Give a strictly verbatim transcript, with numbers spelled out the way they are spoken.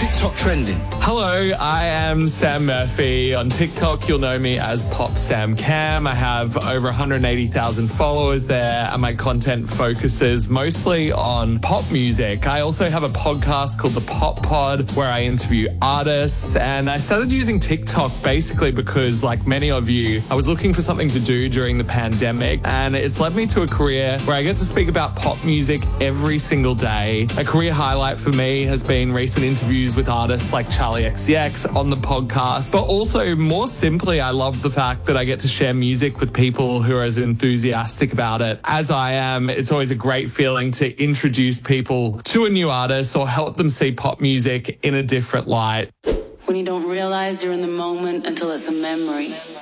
TikTok trending? Hello, I am Sam Murphy. On TikTok, you'll know me as Pop Sam Cam. I have over one hundred eighty thousand followers there, and my content focuses mostly on pop music. I also have a podcast called The Pop Pod, where I interview artists, and I started using TikTok basically because, like many of you, I was looking for something to do during the pandemic, and it's led me to a career where I get to speak about pop music every single day. A career highlight for me has been recent interviews with artists like Charlie X C X on the podcast, but also more simply, I love the fact that I get to share music with people who are as enthusiastic about it as I am. It's always a great feeling to introduce people to a new artist or help them see pop music in a different light. When you don't realize you're in the moment until it's a memory.